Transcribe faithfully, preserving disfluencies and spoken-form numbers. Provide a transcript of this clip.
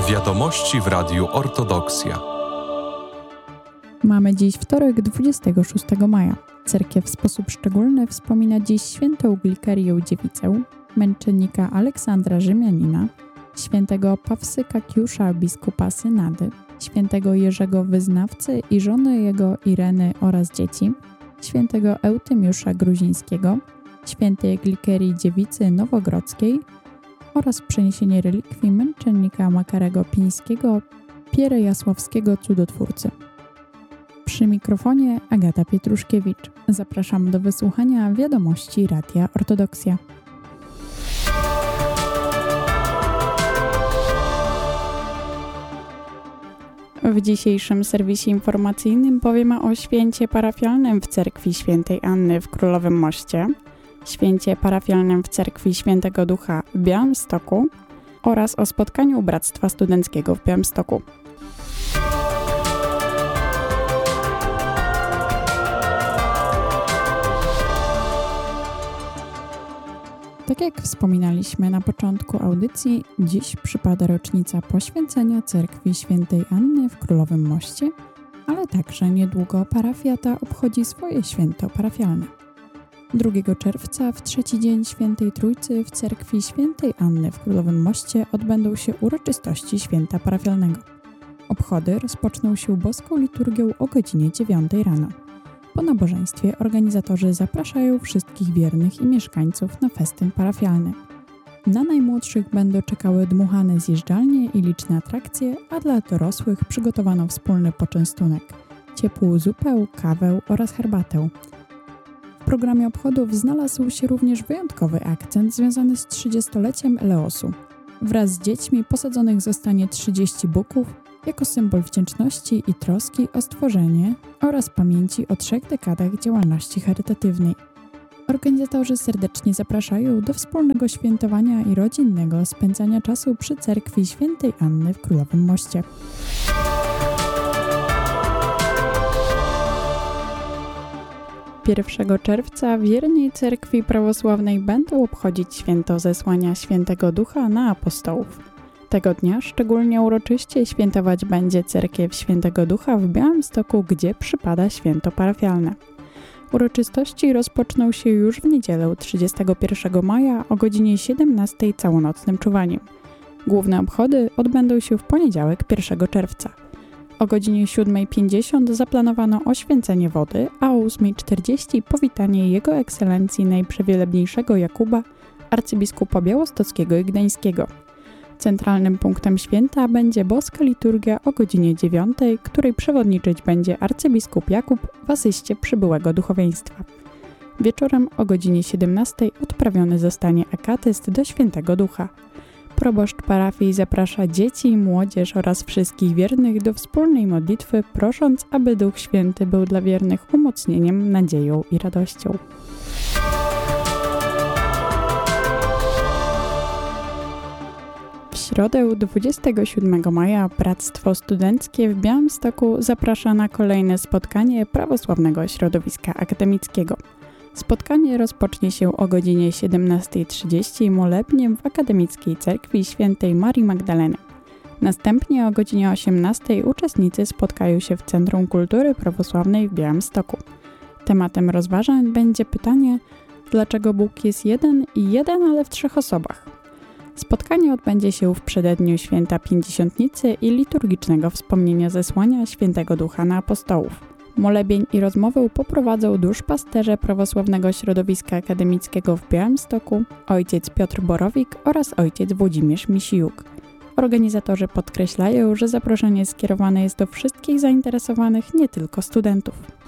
Wiadomości w Radiu Ortodoksja. Mamy dziś wtorek, dwudziestego szóstego maja. Cerkiew w sposób szczególny wspomina dziś świętą Glikerię Dziewicę, męczennika Aleksandra Rzymianina, świętego Pawsyka Kiusza, biskupa Synady, świętego Jerzego Wyznawcy i żony jego Ireny oraz dzieci, świętego Eutymiusza Gruzińskiego, świętej Glikerii Dziewicy Nowogrodzkiej oraz przeniesienie relikwii męczennika Makarego Pińskiego, Pierejasławskiego cudotwórcy. Przy mikrofonie Agata Pietruszkiewicz. Zapraszam do wysłuchania wiadomości Radia Ortodoksja. W dzisiejszym serwisie informacyjnym powiemy o święcie parafialnym w cerkwi Świętej Anny w Królowym Moście, święcie parafialnym w cerkwi Świętego Ducha w Białymstoku oraz o spotkaniu Bractwa Studenckiego w Białymstoku. Tak jak wspominaliśmy na początku audycji, dziś przypada rocznica poświęcenia cerkwi Świętej Anny w Królowym Moście, ale także niedługo parafia ta obchodzi swoje święto parafialne. drugiego czerwca, w trzeci dzień Świętej Trójcy, w cerkwi Świętej Anny w Królowym Moście odbędą się uroczystości święta parafialnego. Obchody rozpoczną się boską liturgią o godzinie dziewiątej rano. Po nabożeństwie organizatorzy zapraszają wszystkich wiernych i mieszkańców na festyn parafialny. Na najmłodszych będą czekały dmuchane zjeżdżalnie i liczne atrakcje, a dla dorosłych przygotowano wspólny poczęstunek, ciepłą zupę, kawę oraz herbatę. W programie obchodów znalazł się również wyjątkowy akcent związany z trzydziestoleciem Leosu. Wraz z dziećmi posadzonych zostanie trzydzieści buków jako symbol wdzięczności i troski o stworzenie oraz pamięci o trzech dekadach działalności charytatywnej. Organizatorzy serdecznie zapraszają do wspólnego świętowania i rodzinnego spędzania czasu przy cerkwi Świętej Anny w Królowym Moście. pierwszego czerwca wierni cerkwi prawosławnej będą obchodzić święto zesłania Świętego Ducha na apostołów. Tego dnia szczególnie uroczyście świętować będzie cerkiew Świętego Ducha w Białymstoku, gdzie przypada święto parafialne. Uroczystości rozpoczną się już w niedzielę trzydziestego pierwszego maja o godzinie siedemnastej całonocnym czuwaniem. Główne obchody odbędą się w poniedziałek pierwszego czerwca. O godzinie siódmej pięćdziesiąt zaplanowano oświęcenie wody, a o ósmej czterdzieści powitanie Jego Ekscelencji Najprzewielebniejszego Jakuba, arcybiskupa białostockiego i gdańskiego. Centralnym punktem święta będzie boska liturgia o godzinie dziewiątej, której przewodniczyć będzie arcybiskup Jakub w asyście przybyłego duchowieństwa. Wieczorem o godzinie siedemnastej odprawiony zostanie akatyst do Świętego Ducha. Proboszcz parafii zaprasza dzieci i młodzież oraz wszystkich wiernych do wspólnej modlitwy, prosząc, aby Duch Święty był dla wiernych umocnieniem, nadzieją i radością. W środę dwudziestego siódmego maja Bractwo Studenckie w Białymstoku zaprasza na kolejne spotkanie prawosławnego środowiska akademickiego. Spotkanie rozpocznie się o godzinie siedemnastej trzydzieści molebniem w Akademickiej Cerkwi Świętej Marii Magdaleny. Następnie o godzinie osiemnastej uczestnicy spotkają się w Centrum Kultury Prawosławnej w Białymstoku. Tematem rozważań będzie pytanie, dlaczego Bóg jest jeden i jeden, ale w trzech osobach. Spotkanie odbędzie się w przededniu Święta Pięćdziesiątnicy i liturgicznego wspomnienia zesłania Świętego Ducha na apostołów. Molebień i rozmowę poprowadzą duszpasterze prawosławnego środowiska akademickiego w Białymstoku, ojciec Piotr Borowik oraz ojciec Włodzimierz Misijuk. Organizatorzy podkreślają, że zaproszenie skierowane jest do wszystkich zainteresowanych, nie tylko studentów.